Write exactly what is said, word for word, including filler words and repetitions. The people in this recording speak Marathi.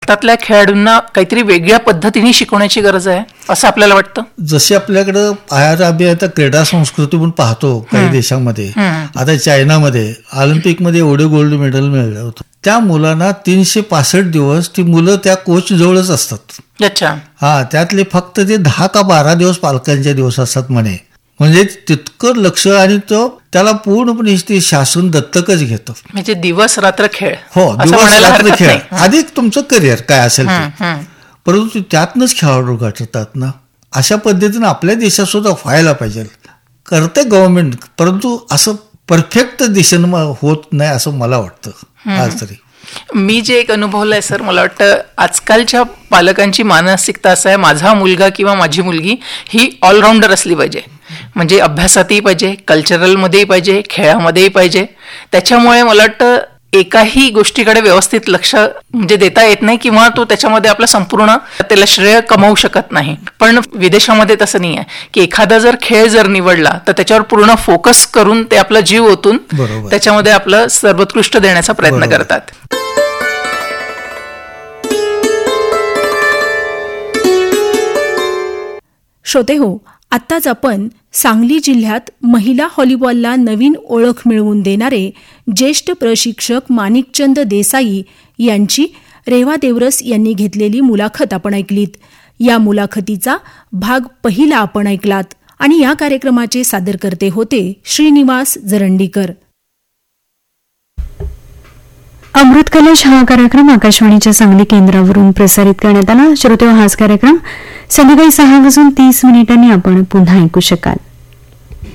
भारतातल्या खेळाडूंना काहीतरी वेगळ्या पद्धतीने शिकवण्याची गरज आहे असं आपल्याला वाटतं? जसे आपल्याकडं बाहेर आम्ही आता क्रीडा संस्कृती पण पाहतो काही देशांमध्ये, आता चायनामध्ये ऑलिम्पिकमध्ये एवढे गोल्ड मेडल मिळलं होतं, त्या मुलांना तीनशे पासष्ट दिवस ती मुलं त्या कोच जवळच असतात. अच्छा. हा, त्यातले फक्त ते दहा का बारा दिवस पालकांच्या दिवस असतात म्हणे. म्हणजे तितकं लक्ष आणि तो त्याला पूर्णपणे ते शासन दत्तकच घेतं. म्हणजे दिवस रात्र खेळ. हो, दिवस रात्र खेळ, अधिक तुमचं करिअर काय असेल ते, परंतु त्यातनंच खेळाडू घडतात ना. अशा पद्धतीनं आपल्या देशात सुद्धा व्हायला पाहिजे. करते गव्हर्नमेंट, परंतु असं परफेक्ट दिशेनं होत नाही असं मला वाटतं आज तरी. मी जे एक अनुभवलं आहे सर, मला वाटतं आजकालच्या पालकांची मानसिकता असं आहे, माझा मुलगा किंवा माझी मुलगी ही ऑलराऊंडर असली पाहिजे. म्हणजे अभ्यासातही पाहिजे, कल्चरलमध्येही पाहिजे, खेळामध्येही पाहिजे. त्याच्यामुळे मला वाटतं एकाही गोष्टीकडे व्यवस्थित लक्ष म्हणजे देता येत नाही किंवा तो त्याच्यामध्ये आपलं संपूर्ण त्याला श्रेय कमावू शकत नाही. पण विदेशामध्ये तसं नाही आहे की एखादा जर खेळ जर निवडला तर त्याच्यावर पूर्ण फोकस करून ते आपला जीव ओतून त्याच्यामध्ये आपलं सर्वोत्कृष्ट देण्याचा प्रयत्न करतात. श्रोते हो, आत्ताच आपण सांगली जिल्ह्यात महिला व्हॉलीबॉलला नवीन ओळख मिळवून देणारे ज्येष्ठ प्रशिक्षक माणिकचंद देसाई यांची रेवा देवरस यांनी घेतलेली मुलाखत आपण ऐकलीत. या मुलाखतीचा भाग पहिला आपण ऐकलात आणि या कार्यक्रमाचे सादरकर्ते होते श्रीनिवास जरंडीकर. अमृत कलश हा कार्यक्रम आकाशवाणीच्या सांगली केंद्रावरून प्रसारित करण्यात आला. श्रोते, हाच कार्यक्रम संध्याकाळी सहा वाजून तीस मिनिटांनी आपण पुन्हा ऐकू शकाल.